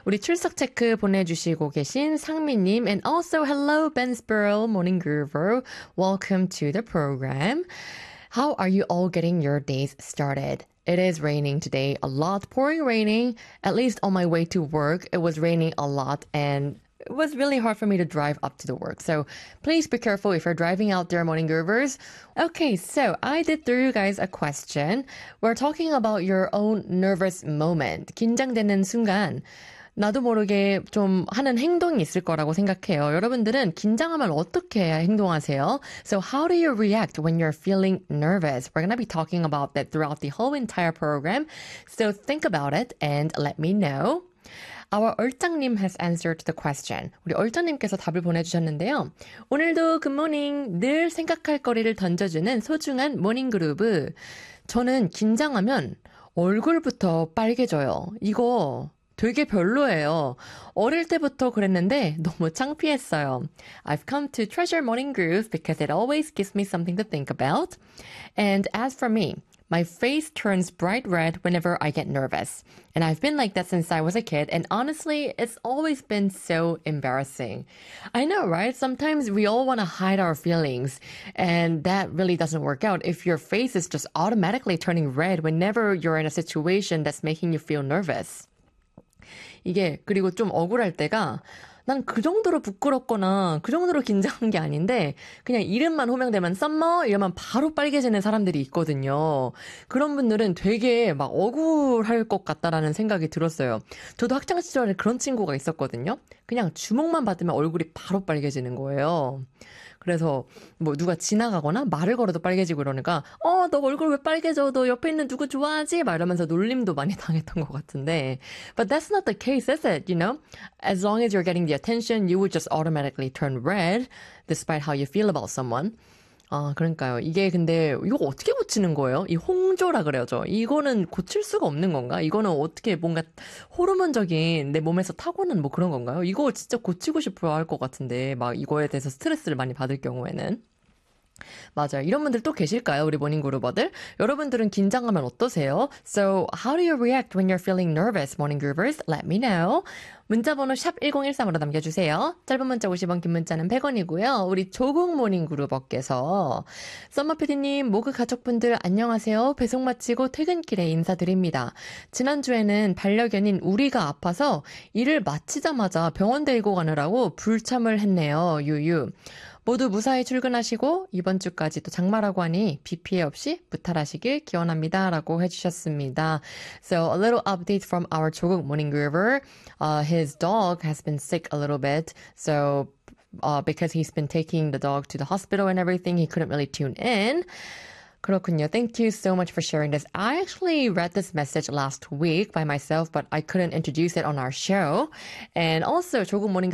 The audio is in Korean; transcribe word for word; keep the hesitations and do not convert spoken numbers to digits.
우리 출석 체크 보내주시고 계신 상미님 and also hello Ben Sparrow, Morning Groover. Welcome to the program. How are you all getting your days started? It is raining today, a lot, pouring raining. At least on my way to work, it was raining a lot and it was really hard for me to drive up to the work. So please be careful if you're driving out there, morning groovers. Okay, so I did throw you guys a question. We're talking about your own nervous moment. 긴장되는 순간. 나도 모르게 좀 하는 행동이 있을 거라고 생각해요. 여러분들은 긴장하면 어떻게 행동하세요? So how do you react when you're feeling nervous? We're going to be talking about that throughout the whole entire program. So think about it and let me know. Our 얼짱님 has answered the question. 우리 얼짱님께서 답을 보내주셨는데요. 오늘도 굿모닝, 늘 생각할 거리를 던져주는 소중한 모닝그루브. 저는 긴장하면 얼굴부터 빨개져요. 이거 되게 별로예요. 어릴 때부터 그랬는데 너무 창피했어요. I've come to treasure morning groove because it always gives me something to think about. And as for me, my face turns bright red whenever I get nervous. And I've been like that since I was a kid. And honestly, it's always been so embarrassing. I know, right? Sometimes we all want to hide our feelings. And that really doesn't work out if your face is just automatically turning red whenever you're in a situation that's making you feel nervous. 이게 그리고 좀 억울할 때가 난 그 정도로 부끄럽거나 그 정도로 긴장한 게 아닌데 그냥 이름만 호명되면 썸머 이러면 바로 빨개지는 사람들이 있거든요. 그런 분들은 되게 막 억울할 것 같다라는 생각이 들었어요. 저도 학창 시절에 그런 친구가 있었거든요. 그냥 주목만 받으면 얼굴이 바로 빨개지는 거예요. 그래서 뭐 누가 지나가거나 말을 걸어도 빨개지고 이러니까 어, 너 얼굴 왜 빨개져? 너 옆에 있는 누구 좋아하지? 막 이러면서 놀림도 많이 당했던 것 같은데 But that's not the case, is it? You know? As long as you're getting the attention, you would just automatically turn red despite how you feel about someone. 아, 그러니까요. 이게 근데 이거 어떻게 고치는 거예요? 이 홍조라 그래야죠. 이거는 고칠 수가 없는 건가? 이거는 어떻게 뭔가 호르몬적인 내 몸에서 타고난 뭐 그런 건가요? 이거 진짜 고치고 싶어 할 것 같은데 막 이거에 대해서 스트레스를 많이 받을 경우에는. 맞아요. 이런 분들 또 계실까요? 우리 모닝그루버들. 여러분들은 긴장하면 어떠세요? So, how do you react when you're feeling nervous, 모닝그루버스? Let me know. 문자번호 샵 일공일삼으로 남겨주세요. 짧은 문자 오십 원, 긴 문자는 백 원이고요. 우리 조국 모닝그루버께서 썸머피디님, 모그 가족분들 안녕하세요. 배송 마치고 퇴근길에 인사드립니다. 지난주에는 반려견인 우리가 아파서 일을 마치자마자 병원 데리고 가느라고 불참을 했네요. 유유. 모두 무사히 출근하시고 이번 주까지 또 장마라고 하니 비 피해 없이 무탈하시길 기원합니다. 라고 해주셨습니다. So a little update from our 조국 morning groover. Uh, his dog has been sick a little bit. So uh, because he's been taking the dog to the hospital and everything, he couldn't really tune in. 그렇군요. Thank you so much for sharing this. I actually read this message last week by myself, but I couldn't introduce it on our show. And also, 조국 모닝